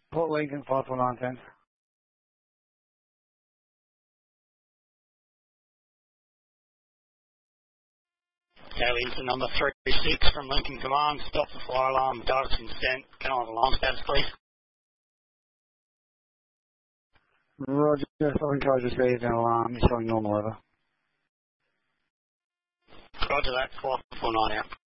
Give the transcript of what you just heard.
Port Lincoln, 54910. Go into number 36 from Lincoln Command. Stop the fire alarm. Data's been sent. Can I have alarm status, please? Roger, Southern Coast received an alarm. You're showing normal over. Roger that. 549 out.